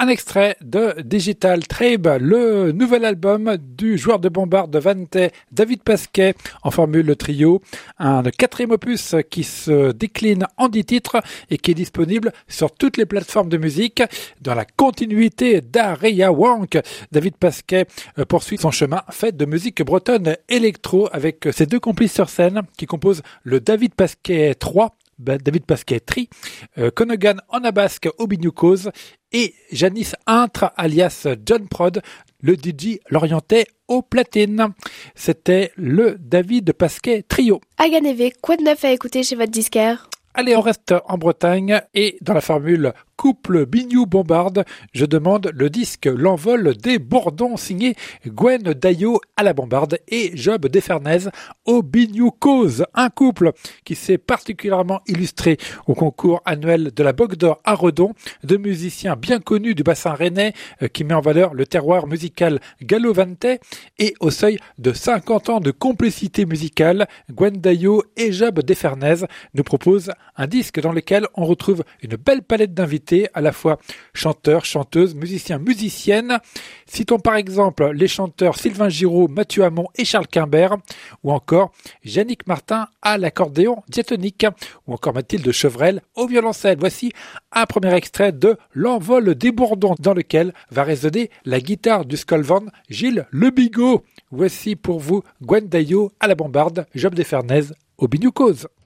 Un extrait de Digital Tribe, le nouvel album du joueur de bombarde Vante, David Pasquet, en formule trio. Un quatrième opus qui se décline en 10 titres et qui est disponible sur toutes les plateformes de musique. Dans la continuité d'Aria Wank, David Pasquet poursuit son chemin fait de musique bretonne électro avec ses deux complices sur scène qui composent le David Pasquet 3, David Pasquet Tri, Conogan Onabasque au Bignoucos et Janice Intre alias John Prod, le DJ l'orientait au platine. C'était le David Pasquet Trio. Aganeve, quoi de neuf à écouter chez votre disquaire? Allez, on reste en Bretagne et dans la formule couple Bignou-Bombarde, je demande le disque L'envol des Bourdons signé Gwen Daillot à la bombarde et Job Desfernez au Bignou Cause. Un couple qui s'est particulièrement illustré au concours annuel de la Bogue d'Or à Redon, de musiciens bien connus du bassin rennais qui met en valeur le terroir musical gallo-vantais et au seuil de 50 ans de complicité musicale, Gwen Daillot et Job Desfernez nous proposent un disque dans lequel on retrouve une belle palette d'invités, à la fois chanteurs, chanteuses, musiciens, musiciennes. Citons par exemple les chanteurs Sylvain Giraud, Mathieu Hamon et Charles Quimbert, ou encore Yannick Martin à l'accordéon diatonique, ou encore Mathilde Chevrel au violoncelle. Voici un premier extrait de L'envol des Bourdons, dans lequel va résonner la guitare du Skolvan Gilles Le Bigot. Voici pour vous Gwen Daillot à la bombarde, Job Desfernez au Bignoucos.